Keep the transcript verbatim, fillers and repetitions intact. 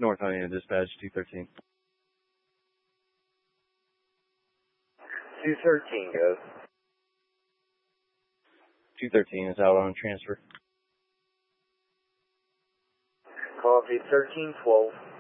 North Huntington Dispatch, two thirteen. two thirteen goes. two thirteen is out on transfer. Copy, thirteen twelve.